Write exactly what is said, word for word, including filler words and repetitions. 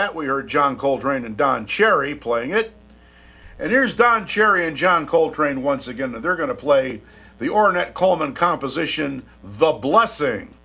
that, we heard John Coltrane and Don Cherry playing it. And here's Don Cherry and John Coltrane once again, and they're going to play the Ornette Coleman composition, The Blessing.